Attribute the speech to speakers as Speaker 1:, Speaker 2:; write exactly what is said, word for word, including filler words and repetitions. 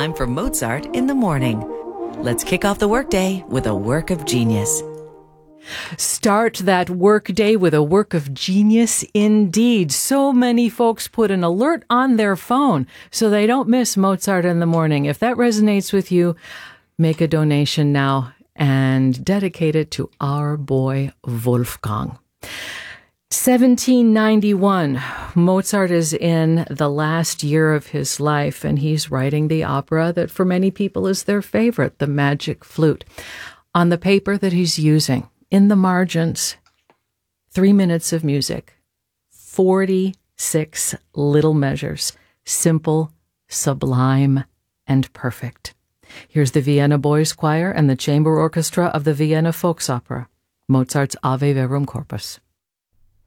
Speaker 1: time for Mozart in the morning. Let's kick off the workday with a work of genius.
Speaker 2: Start that work day with a work of genius indeed. So many folks put an alert on their phone so they don't miss Mozart in the morning. If that resonates with you, make a donation now and dedicate it to our boy Wolfgang. seventeen ninety-one, Mozart is in the last year of his life, and he's writing the opera that for many people is their favorite, The Magic Flute. On the paper that he's using, in the margins, three minutes of music, forty-six little measures, simple, sublime, and perfect. Here's the Vienna Boys Choir and the Chamber Orchestra of the Vienna Volksopera, Mozart's Ave Verum Corpus.